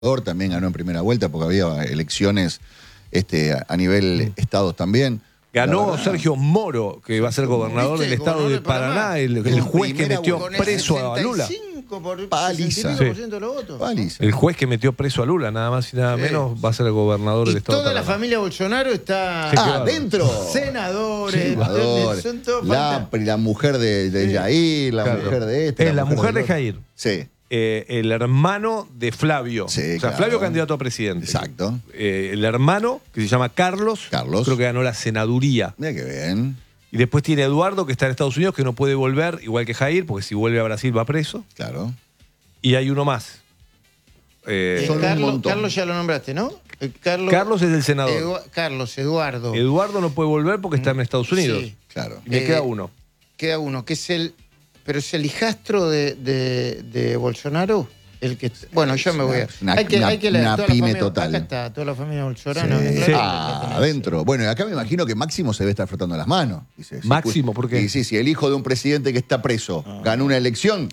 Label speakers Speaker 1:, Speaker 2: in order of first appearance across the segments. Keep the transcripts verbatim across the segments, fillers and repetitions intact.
Speaker 1: También ganó en primera vuelta porque había elecciones este, a nivel estados también.
Speaker 2: Ganó Sergio Moro, que va a ser gobernador del estado de Paraná, el, el juez que metió preso a Lula.
Speaker 3: Por
Speaker 1: Paliza.
Speaker 3: sesenta y cinco por ciento de los votos.
Speaker 1: Paliza.
Speaker 2: El juez que metió preso a Lula, nada más y nada
Speaker 3: Sí.
Speaker 2: menos, va a ser el gobernador del
Speaker 3: Y
Speaker 2: estado de
Speaker 3: toda
Speaker 2: Paraná.
Speaker 3: la familia Bolsonaro está
Speaker 1: Ah, dentro.
Speaker 3: senadores,
Speaker 1: Senadores.
Speaker 3: son todos
Speaker 1: La,
Speaker 3: falta-
Speaker 1: la mujer de, de Jair, la
Speaker 2: Claro.
Speaker 1: mujer de este.
Speaker 2: Es la mujer de
Speaker 1: del otro.
Speaker 2: Jair.
Speaker 1: Sí,
Speaker 2: Eh, el hermano de Flavio.
Speaker 1: Sí,
Speaker 2: o sea,
Speaker 1: claro.
Speaker 2: Flavio candidato a presidente.
Speaker 1: exacto.
Speaker 2: Eh, el hermano, que se llama Carlos,
Speaker 1: Carlos.
Speaker 2: creo que ganó la senaduría.
Speaker 1: Mira qué bien.
Speaker 2: Y después tiene Eduardo, que está en Estados Unidos, que no puede volver, igual que Jair, porque si vuelve a Brasil va preso.
Speaker 1: Claro.
Speaker 2: Y hay uno más. Eh,
Speaker 3: Eh,
Speaker 1: Son un
Speaker 3: Carlos,
Speaker 1: montón.
Speaker 3: Carlos ya lo nombraste, ¿no? Eh, Carlos,
Speaker 2: Carlos es el senador.
Speaker 3: Edu- Carlos, Eduardo.
Speaker 2: Eduardo no puede volver porque está en Estados Unidos.
Speaker 3: Sí.
Speaker 1: Claro.
Speaker 2: Y le
Speaker 3: Eh,
Speaker 2: queda uno.
Speaker 3: Queda uno, que es el. Pero es el hijastro de, de, de Bolsonaro. El que, bueno, yo me voy a.
Speaker 1: Una-
Speaker 3: hay que,
Speaker 1: una-
Speaker 3: hay que leer
Speaker 1: una
Speaker 3: toda la
Speaker 1: pyme
Speaker 3: familia-
Speaker 1: total.
Speaker 3: Acá está, toda la familia Bolsonaro.
Speaker 1: Sí.
Speaker 3: Claro,
Speaker 2: Sí.
Speaker 1: Ah, adentro. Bueno, acá me imagino que Máximo se debe estar frotando las manos. Dice, sí,
Speaker 2: Máximo,
Speaker 1: pues,
Speaker 2: ¿por qué?
Speaker 1: Y sí, si el hijo de un presidente que está preso ganó una elección.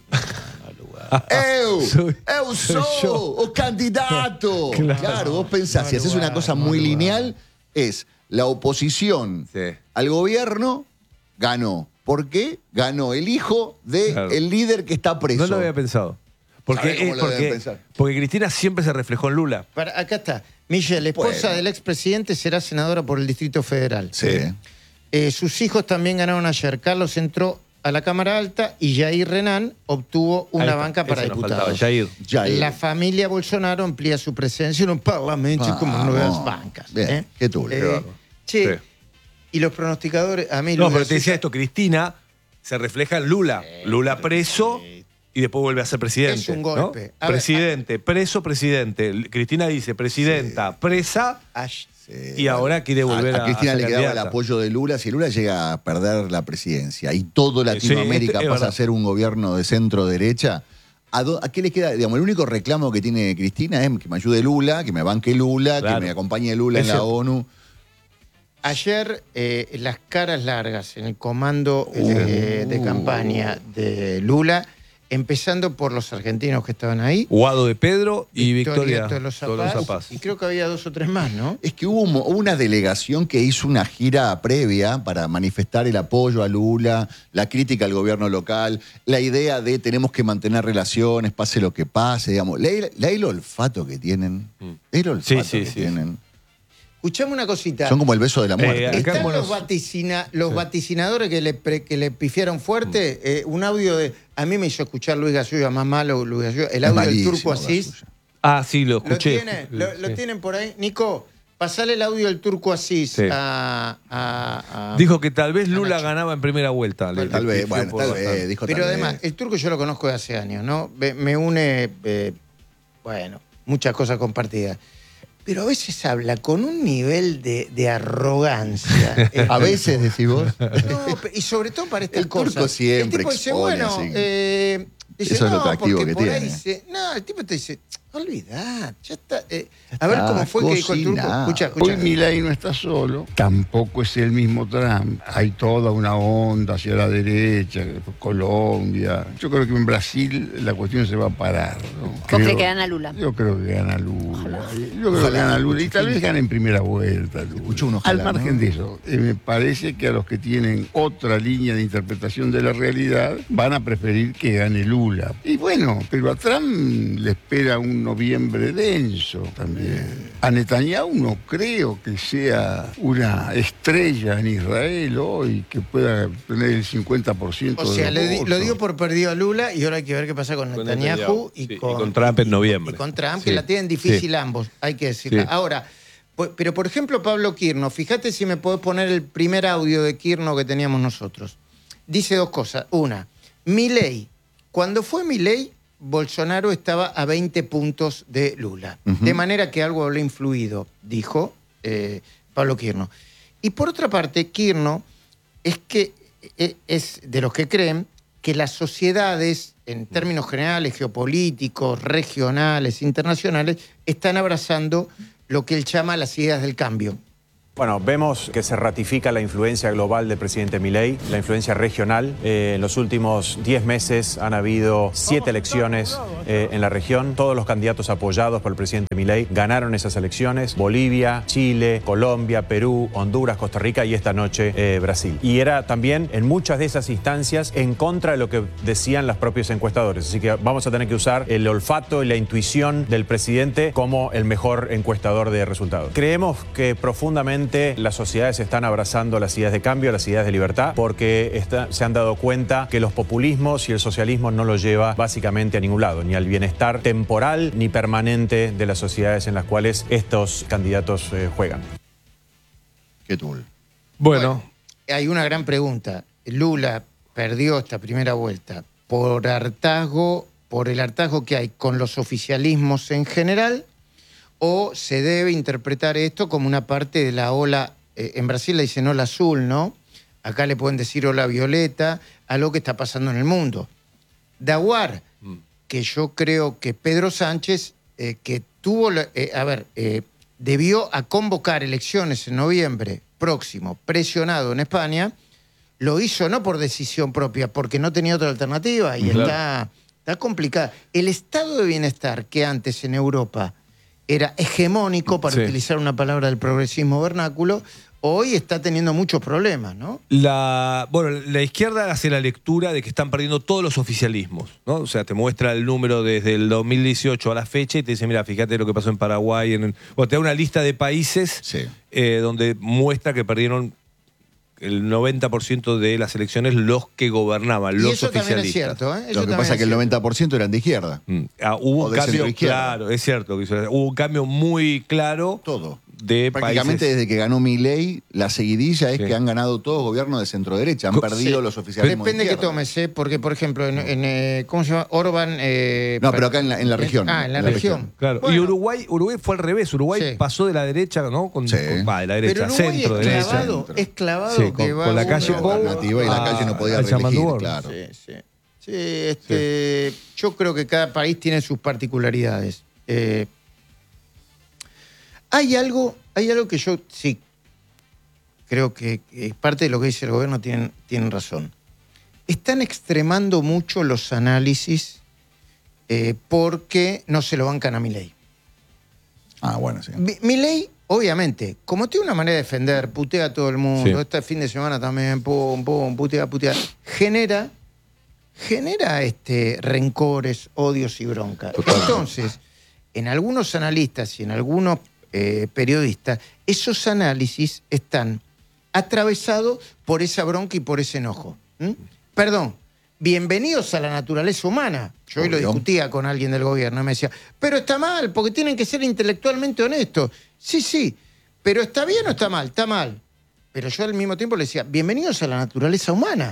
Speaker 1: ¡Eu!
Speaker 2: Soy-
Speaker 1: ¡Eu
Speaker 2: soy
Speaker 1: soy
Speaker 2: yo.
Speaker 1: o candidato!
Speaker 2: Claro.
Speaker 1: Claro, vos pensás, si haces una cosa muy lineal, es la oposición
Speaker 2: Sí.
Speaker 1: al gobierno ganó. ¿Por qué? Ganó el hijo del
Speaker 2: Claro.
Speaker 1: líder que está preso.
Speaker 2: No lo había pensado. Porque,
Speaker 1: ¿Sabe cómo
Speaker 2: es
Speaker 1: lo debe
Speaker 2: porque,
Speaker 1: pensar?
Speaker 2: porque Cristina siempre se reflejó en Lula.
Speaker 3: Para- acá está. Michelle, esposa
Speaker 1: Bueno.
Speaker 3: del expresidente, será senadora por el Distrito Federal.
Speaker 1: Sí.
Speaker 3: Eh, sus hijos también ganaron ayer. Carlos entró a la Cámara Alta y Jair Renan obtuvo
Speaker 2: Ahí
Speaker 3: una
Speaker 2: está.
Speaker 3: banca para
Speaker 2: Eso nos faltaba,
Speaker 3: diputados.
Speaker 2: Jair.
Speaker 1: Jair.
Speaker 3: La familia Bolsonaro amplía su presencia en un parlamento
Speaker 1: Vamos.
Speaker 3: como nuevas bancas.
Speaker 1: Bien,
Speaker 3: ¿eh?
Speaker 1: qué tulo.
Speaker 3: Eh,
Speaker 1: Qué bárbaro.
Speaker 3: che,
Speaker 2: Sí.
Speaker 3: y los pronosticadores, a mí
Speaker 2: No,
Speaker 3: Luis
Speaker 2: pero te
Speaker 3: García-
Speaker 2: decía esto, Cristina se refleja en Lula. Lula preso y después vuelve a ser presidente.
Speaker 3: Es un
Speaker 2: ¿no?
Speaker 3: golpe. A ver,
Speaker 2: presidente, preso, presidente. Cristina dice presidenta, presa
Speaker 3: Ash-
Speaker 1: Sí.
Speaker 2: y ahora quiere volver a,
Speaker 1: a, a Cristina
Speaker 2: a ser
Speaker 1: le quedaba el
Speaker 2: candidata.
Speaker 1: apoyo de Lula. Si Lula llega a perder la presidencia y todo Latinoamérica
Speaker 2: este es
Speaker 1: pasa
Speaker 2: verdad.
Speaker 1: a ser un gobierno de centro-derecha, ¿a, dó- a qué le queda? Digamos, el único reclamo que tiene Cristina es que me ayude Lula, que me banque Lula,
Speaker 2: Claro.
Speaker 1: que me acompañe Lula
Speaker 2: Es
Speaker 1: en la
Speaker 2: cierto.
Speaker 1: ONU.
Speaker 3: Ayer, eh, las caras largas en el comando eh, de campaña de Lula, empezando por los argentinos que estaban ahí.
Speaker 2: Guado de Pedro y Victoria,
Speaker 3: Tolosa
Speaker 2: Tolosa
Speaker 3: Paz,
Speaker 2: Paz.
Speaker 3: y creo que había dos o tres más, ¿no?
Speaker 1: Es que hubo mo- una delegación que hizo una gira previa para manifestar el apoyo a Lula, la crítica al gobierno local, la idea de tenemos que mantener relaciones, pase lo que pase, digamos. ¿Leí el olfato que tienen? ¿Leí el olfato
Speaker 2: Sí, sí,
Speaker 1: que
Speaker 2: sí.
Speaker 1: tienen?
Speaker 3: Escuchame una cosita.
Speaker 1: Son como el beso de la muerte.
Speaker 2: Eh, acá
Speaker 3: Están
Speaker 2: en
Speaker 3: los,
Speaker 2: Buenos-
Speaker 3: vaticina- los vaticinadores que le, pre- que le pifiaron fuerte.
Speaker 2: Mm.
Speaker 3: eh, un audio de. A mí me hizo escuchar Luis Gallulla, más malo Luis Gallulla. El
Speaker 1: Es
Speaker 3: audio del
Speaker 1: malísimo,
Speaker 3: Turco Asís.
Speaker 1: Gallulla.
Speaker 2: Ah, sí, lo
Speaker 3: ¿Lo,
Speaker 2: escuché.
Speaker 3: tiene? ¿Lo, lo
Speaker 2: Sí.
Speaker 3: tienen por ahí? Nico, pasale el audio del Turco Asís
Speaker 2: Sí.
Speaker 3: a, a- a-
Speaker 2: Dijo que tal vez Lula
Speaker 3: Nacho.
Speaker 2: ganaba en primera vuelta. Le-
Speaker 1: Tal
Speaker 2: le
Speaker 1: vez,
Speaker 2: pifió
Speaker 1: bueno,
Speaker 2: por
Speaker 1: tal
Speaker 2: bastante.
Speaker 1: vez, dijo
Speaker 3: Pero
Speaker 1: tal
Speaker 3: además,
Speaker 1: vez.
Speaker 3: el turco yo lo conozco de hace años, ¿no? Me, me une, eh, bueno, muchas cosas compartidas. Pero a veces habla con un nivel de, de arrogancia. eh,
Speaker 1: A veces decís vos.
Speaker 3: No, pe- y sobre todo para estas
Speaker 1: El turco
Speaker 3: cosas.
Speaker 1: siempre
Speaker 3: El tipo dice,
Speaker 1: expone
Speaker 3: bueno,
Speaker 1: así.
Speaker 3: eh, dice,
Speaker 1: Eso es lo
Speaker 3: no,
Speaker 1: atractivo
Speaker 3: porque
Speaker 1: que
Speaker 3: por
Speaker 1: tiene.
Speaker 3: ahí se- no, el tipo te dice, olvidad, ya está. eh, a ver
Speaker 1: está
Speaker 3: cómo fue que dijo el turco.
Speaker 1: cocinado.
Speaker 3: Escucha,
Speaker 4: Hoy
Speaker 3: escucha.
Speaker 4: Milei no está solo, tampoco es el mismo Trump. Hay toda una onda hacia la derecha, Colombia. Yo creo que en Brasil la cuestión se va a parar. ¿no?
Speaker 5: ¿Vos
Speaker 4: Creo-
Speaker 5: crees que gana Lula?
Speaker 4: Yo creo que gana Lula. Yo creo
Speaker 1: Ojalá.
Speaker 4: que gana Lula. Y tal vez gane en primera vuelta. Lula.
Speaker 1: Escuchó un ojalá,
Speaker 4: Al margen
Speaker 1: ¿no?
Speaker 4: de eso, eh, me parece que a los que tienen otra línea de interpretación de la realidad van a preferir que gane Lula. Y bueno, pero a Trump le espera un noviembre denso también. A Netanyahu no creo que sea una estrella en Israel hoy que pueda tener el cincuenta por ciento
Speaker 3: O sea,
Speaker 4: de
Speaker 3: le
Speaker 4: los
Speaker 3: di-
Speaker 4: votos.
Speaker 3: lo dio por perdido a Lula y ahora hay que ver qué pasa con
Speaker 2: Con
Speaker 3: Netanyahu,
Speaker 2: Netanyahu,
Speaker 3: y,
Speaker 2: sí, y
Speaker 3: con,
Speaker 2: con Trump en noviembre.
Speaker 3: Y con Trump,
Speaker 2: Sí.
Speaker 3: que la tienen difícil
Speaker 2: Sí.
Speaker 3: ambos, hay que decirlo.
Speaker 2: Sí.
Speaker 3: Ahora, pu- pero por ejemplo, Pablo Quirno, fíjate si me podés poner el primer audio de Quirno que teníamos nosotros. Dice dos cosas. Una, Milei. Cuando fue Milei, Bolsonaro estaba a veinte puntos de Lula.
Speaker 1: Ujú.
Speaker 3: De manera que algo le ha influido, dijo eh, Pablo Quirno. Y por otra parte, Quirno es que eh, es de los que creen que las sociedades, en términos generales, geopolíticos, regionales, internacionales, están abrazando lo que él llama las ideas del cambio.
Speaker 5: Bueno, vemos que se ratifica la influencia global del presidente Milei, la influencia regional. Eh, en los últimos diez meses han habido siete elecciones eh, en la región. Todos los candidatos apoyados por el presidente Milei ganaron esas elecciones. Bolivia, Chile, Colombia, Perú, Honduras, Costa Rica y esta noche eh, Brasil. Y era también en muchas de esas instancias en contra de lo que decían los propios encuestadores. Así que vamos a tener que usar el olfato y la intuición del presidente como el mejor encuestador de resultados. Creemos que profundamente las sociedades están abrazando las ideas de cambio, las ideas de libertad, porque está, se han dado cuenta que los populismos y el socialismo no los lleva básicamente a ningún lado, ni al bienestar temporal ni permanente de las sociedades en las cuales estos candidatos eh, juegan.
Speaker 1: Qué tool.
Speaker 3: Bueno. bueno, hay una gran pregunta. Lula perdió esta primera vuelta por hartazgo, por el hartazgo que hay con los oficialismos en general, o se debe interpretar esto como una parte de la ola, eh, en Brasil le dicen ola azul, ¿no? Acá le pueden decir ola violeta, a lo que está pasando en el mundo. Daguar, mm. que yo creo que Pedro Sánchez, eh, que tuvo, eh, a ver, eh, debió a convocar elecciones en noviembre próximo, presionado en España, lo hizo no por decisión propia, porque no tenía otra alternativa y claro. está, está complicada. El estado de bienestar que antes en Europa era hegemónico, para sí. utilizar una palabra del progresismo vernáculo, hoy está teniendo muchos problemas, ¿no?
Speaker 2: La, bueno, la izquierda hace la lectura de que están perdiendo todos los oficialismos, ¿no? O sea, te muestra el número desde el dos mil dieciocho a la fecha y te dice, mira, fíjate lo que pasó en Paraguay. En, bueno, te da una lista de países sí. eh, donde muestra que perdieron el noventa por ciento de las elecciones los que gobernaban,
Speaker 3: y
Speaker 2: los
Speaker 3: eso
Speaker 2: oficialistas.
Speaker 3: Es cierto, ¿eh?
Speaker 1: Eso Lo que pasa es que el noventa por ciento eran de izquierda.
Speaker 2: Mm. Ah, hubo un cambio, claro, es cierto, hubo un cambio muy claro.
Speaker 1: Todo.
Speaker 2: De
Speaker 1: Prácticamente
Speaker 2: países.
Speaker 1: desde que ganó Milei, la seguidilla es sí. que han ganado todos gobiernos de centro-derecha, han Co perdido sí. los oficialismos.
Speaker 3: Depende
Speaker 1: de
Speaker 3: que tomes, ¿eh? Porque, por ejemplo, en, en eh, ¿cómo se llama? Orban... Eh,
Speaker 1: no, pero acá en la, en la región.
Speaker 3: Ah, en la, en la región. región.
Speaker 2: Claro. Bueno. Y Uruguay, Uruguay fue al revés. Uruguay sí. pasó de la derecha, ¿no? Con,
Speaker 1: sí.
Speaker 2: con, va, de la derecha,
Speaker 3: pero
Speaker 2: centro,
Speaker 3: es
Speaker 2: derecha.
Speaker 3: Clavado, es clavado
Speaker 2: sí,
Speaker 3: que
Speaker 2: con,
Speaker 3: va
Speaker 2: con la calle
Speaker 1: Pou y la calle no podía reelegir, claro.
Speaker 3: Sí, sí. sí, este, sí. Yo creo que cada país tiene sus particularidades. Eh, hay algo, hay algo que yo sí creo que, que parte de lo que dice el gobierno tienen, tienen razón. Están extremando mucho los análisis eh, porque no se lo bancan a Milei.
Speaker 1: Ah, bueno, sí.
Speaker 3: Milei, obviamente, como tiene una manera de defender, putea a todo el mundo, sí. este fin de semana también, pum, pum, putea, putea, genera, genera este, rencores, odios y bronca. Entonces, en algunos analistas y en algunos eh, periodistas, esos análisis están atravesados por esa bronca y por ese enojo. ¿Mm? Perdón, bienvenidos a la naturaleza humana. Yo hoy lo discutía con alguien del gobierno y me decía, pero está mal, porque tienen que ser intelectualmente honestos. Sí, sí, pero ¿está bien o está mal? Está mal. Pero yo al mismo tiempo le decía, bienvenidos a la naturaleza humana.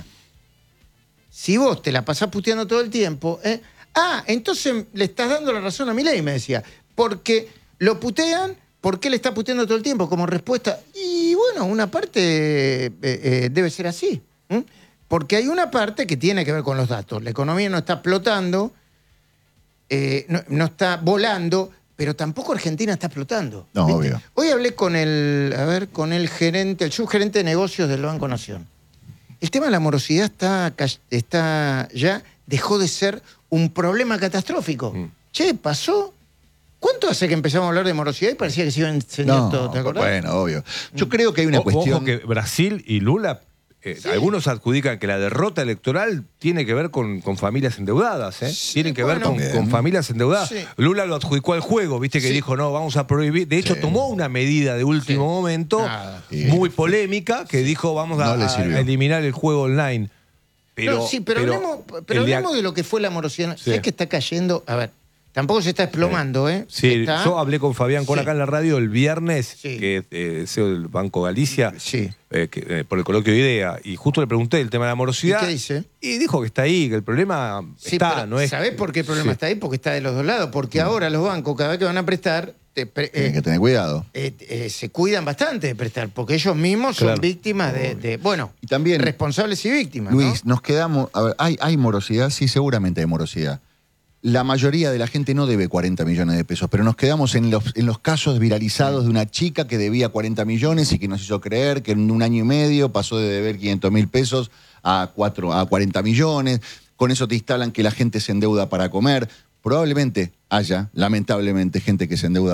Speaker 3: Si vos te la pasás puteando todo el tiempo, ¿eh? ah, entonces le estás dando la razón a Milei, me decía, porque lo putean, ¿por qué le está puteando todo el tiempo? Como respuesta, y bueno, una parte eh, eh, debe ser así. ¿eh? Porque hay una parte que tiene que ver con los datos. La economía no está explotando, eh, no, no está volando, pero tampoco Argentina está explotando.
Speaker 1: No,
Speaker 3: ¿viste?
Speaker 1: obvio.
Speaker 3: Hoy hablé con el, a ver, con el gerente, el subgerente de negocios del Banco Nación. El tema de la morosidad está, está ya dejó de ser un problema catastrófico. Mm. Che, pasó. ¿Cuánto hace que empezamos a hablar de morosidad y parecía que se iba a enseñar
Speaker 1: no,
Speaker 3: todo? ¿Te acordás?
Speaker 1: Bueno, obvio. Yo creo que hay una
Speaker 2: o,
Speaker 1: cuestión.
Speaker 2: Ojo que Brasil y Lula. Eh, sí. Algunos adjudican que la derrota electoral tiene que ver con, con familias endeudadas, ¿eh?
Speaker 3: Sí,
Speaker 2: Tienen que
Speaker 3: bueno,
Speaker 2: ver con, con familias endeudadas. Sí. Lula lo adjudicó al juego, viste que sí. dijo, no, vamos a prohibir. De hecho, sí. tomó una medida de último sí. momento, ah, sí. muy polémica, que dijo, vamos no a, a eliminar el juego online. Pero,
Speaker 3: no, sí, pero, pero hablemos, pero hablemos de lo que fue la morosidad. Sí. ¿Sabes que está cayendo? A ver, tampoco se está desplomando, ¿eh?
Speaker 2: Sí,
Speaker 3: está...
Speaker 2: yo hablé con Fabián Cora sí. acá en la radio el viernes, sí. que es eh, C E O del Banco Galicia,
Speaker 3: sí.
Speaker 2: eh, que, eh, por el coloquio de IDEA, y justo le pregunté el tema de la morosidad.
Speaker 3: ¿Y qué dice?
Speaker 2: Y dijo que está ahí, que el problema
Speaker 3: sí,
Speaker 2: está,
Speaker 3: pero,
Speaker 2: ¿no es?
Speaker 3: ¿sabés por qué el problema sí. está ahí? Porque está de los dos lados. Porque mm. ahora los bancos, cada vez que van a prestar, te pre
Speaker 1: tienen eh, que tener cuidado.
Speaker 3: Eh, eh, se cuidan bastante de prestar, porque ellos mismos son claro. víctimas de, de, bueno,
Speaker 1: y también,
Speaker 3: responsables y víctimas.
Speaker 1: Luis,
Speaker 3: ¿no?
Speaker 1: nos quedamos, a ver, hay, hay morosidad, sí, seguramente hay morosidad. la mayoría de la gente no debe cuarenta millones de pesos, pero nos quedamos en los, en los casos viralizados de una chica que debía cuarenta millones y que nos hizo creer que en un año y medio pasó de deber quinientos mil pesos a, cuatro, a cuarenta millones. Con eso te instalan que la gente se endeuda para comer. Probablemente haya, lamentablemente, gente que se endeuda